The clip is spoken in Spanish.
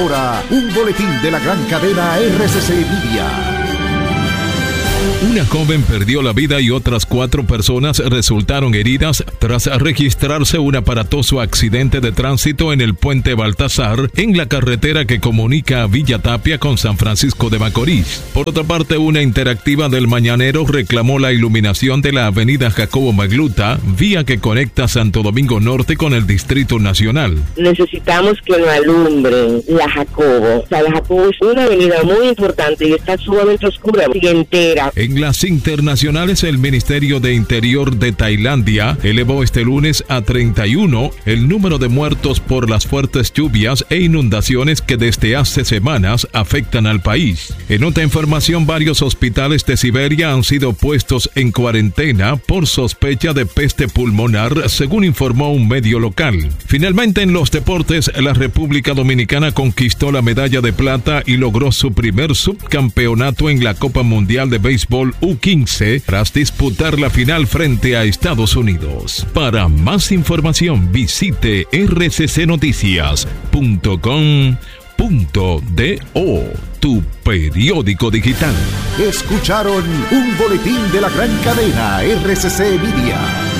Ahora, un boletín de la gran cadena RCC Media. Una joven perdió la vida y otras 4 personas resultaron heridas tras registrarse un aparatoso accidente de tránsito en el puente Baltasar, en la carretera que comunica a Villa Tapia con San Francisco de Macorís. Por otra parte, una interactiva del Mañanero reclamó la iluminación de la avenida Jacobo Magluta, vía que conecta Santo Domingo Norte con el Distrito Nacional. Necesitamos que nos alumbren la Jacobo. O sea, la Jacobo es una avenida muy importante y está sumamente oscura y entera. En las internacionales, el Ministerio de Interior de Tailandia elevó este lunes a 31 el número de muertos por las fuertes lluvias e inundaciones que desde hace semanas afectan al país. En otra información, varios hospitales de Siberia han sido puestos en cuarentena por sospecha de peste pulmonar, según informó un medio local. Finalmente, en los deportes, la República Dominicana conquistó la medalla de plata y logró su primer subcampeonato en la Copa Mundial de Béisbol U15 tras disputar la final frente a Estados Unidos. Para más información visite rccnoticias.com.do, tu periódico digital. Escucharon un boletín de la gran cadena RCC Media.